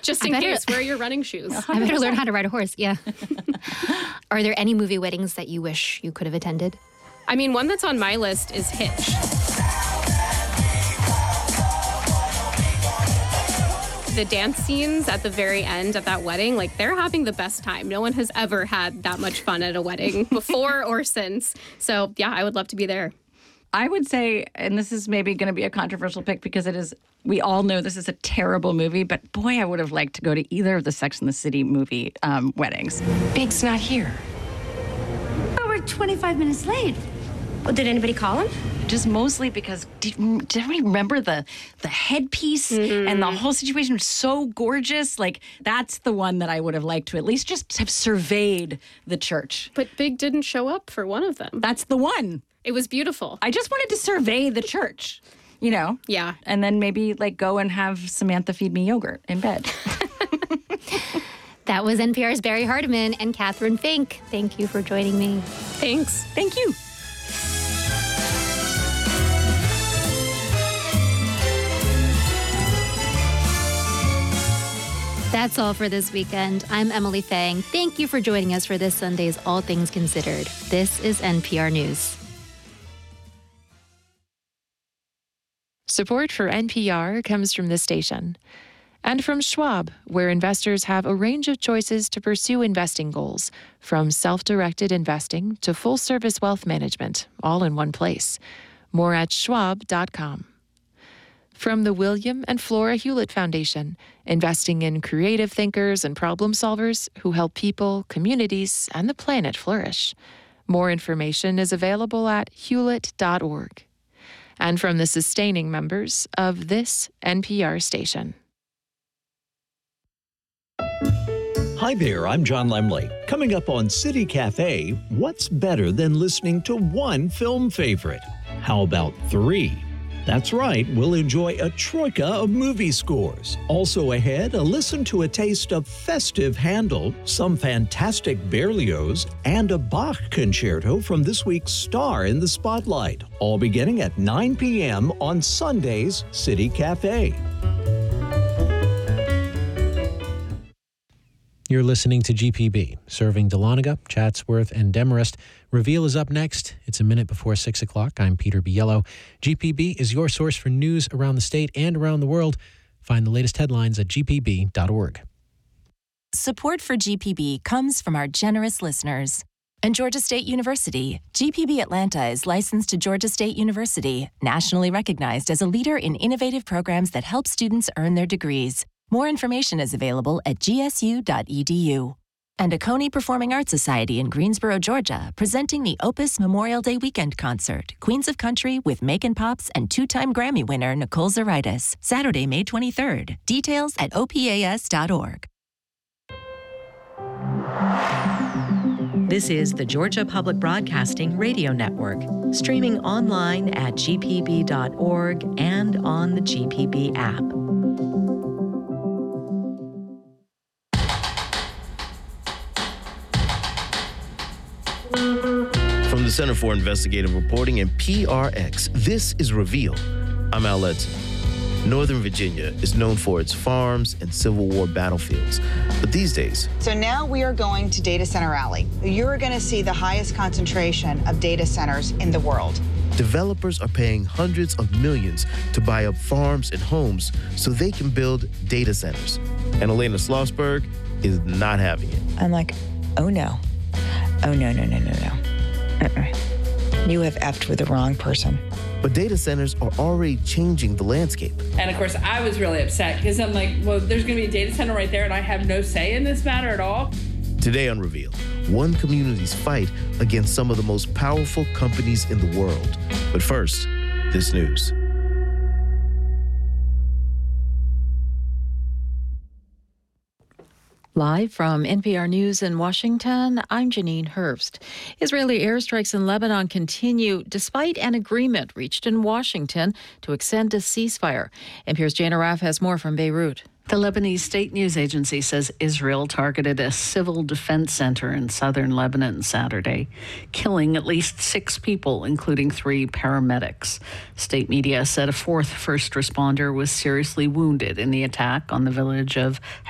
Just in case, wear your running shoes. I better learn how to ride a horse, yeah. Are there any movie weddings that you wish you could have attended? I mean, one that's on my list is Hitch. The dance scenes at the very end of that wedding, like, they're having the best time. No one has ever had that much fun at a wedding before or since. So, yeah, I would love to be there. I would say, and this is maybe going to be a controversial pick because it is, we all know this is a terrible movie, but boy, I would have liked to go to either of the Sex and the City movie weddings. Big's not here. Oh, we're 25 minutes late. Well, did anybody call him? Just mostly because, did everybody remember the headpiece and the whole situation was so gorgeous? Like, that's the one that I would have liked to at least just have surveyed the church. But Big didn't show up for one of them. That's the one. It was beautiful. I just wanted to survey the church, you know? Yeah. And then maybe, like, go and have Samantha feed me yogurt in bed. That was NPR's Barry Hardiman and Catherine Fink. Thank you for joining me. Thanks. Thank you. That's all for this weekend. I'm Emily Fang. Thank you for joining us for this Sunday's All Things Considered. This is NPR News. Support for NPR comes from this station and from Schwab, where investors have a range of choices to pursue investing goals, from self-directed investing to full-service wealth management, all in one place. More at schwab.com. From the William and Flora Hewlett Foundation, investing in creative thinkers and problem solvers who help people, communities, and the planet flourish. More information is available at hewlett.org. And from the sustaining members of this NPR station. Hi there, I'm John Lemley. Coming up on City Cafe, what's better than listening to one film favorite? How about three? That's right, we'll enjoy a troika of movie scores. Also ahead, a listen to a taste of festive Handel, some fantastic Berlioz, and a Bach concerto from this week's Star in the Spotlight. All beginning at 9 p.m. on Sunday's City Cafe. You're listening to GPB, serving Dahlonega, Chatsworth, and Demarest. Reveal is up next. It's a minute before 6 o'clock. I'm Peter Biello. GPB is your source for news around the state and around the world. Find the latest headlines at gpb.org. Support for GPB comes from our generous listeners. And Georgia State University. GPB Atlanta is licensed to Georgia State University, nationally recognized as a leader in innovative programs that help students earn their degrees. More information is available at gsu.edu. And Oconee Performing Arts Society in Greensboro, Georgia, presenting the Opus Memorial Day Weekend Concert, Queens of Country with Megan Pops and two-time Grammy winner Nicole Zaritis, Saturday, May 23rd. Details at opas.org. This is the Georgia Public Broadcasting Radio Network, streaming online at gpb.org and on the GPB app. From the Center for Investigative Reporting and PRX, this is Reveal. I'm Al Letson. Northern Virginia is known for its farms and Civil War battlefields. But these days... So now we are going to Data Center Alley. You're going to see the highest concentration of data centers in the world. Developers are paying hundreds of millions to buy up farms and homes so they can build data centers. And Elena Schlossberg is not having it. I'm like, oh no. Oh, no. You have effed with the wrong person. But data centers are already changing the landscape. And of course, I was really upset because I'm like, well, there's going to be a data center right there and I have no say in this matter at all. Today on Reveal, one community's fight against some of the most powerful companies in the world. But first, this news. Live from NPR News in Washington, I'm Janine Herbst. Israeli airstrikes in Lebanon continue despite an agreement reached in Washington to extend a ceasefire. NPR's Jane Araf has more from Beirut. The Lebanese state news agency says Israel targeted a civil defense center in southern Lebanon Saturday, killing at least 6 people, including 3 paramedics. State media said a 4th first responder was seriously wounded in the attack on the village of